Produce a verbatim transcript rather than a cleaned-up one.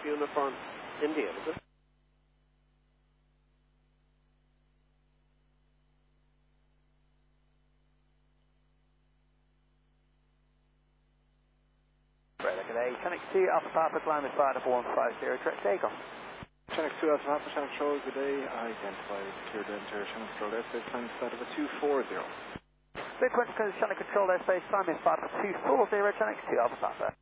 Uniform India, is it? Right, look at A. Connect two, Alpha Papa, climb is five one five zero, direct take off. Chinook two Alpha Papa, Chinook Control, good day. Identified cleared to enter Chinook Control airspace, time start of a two four zero. Big twenty, Chinook Control airspace, climb is five two four zero, Chinook two Alpha Papa.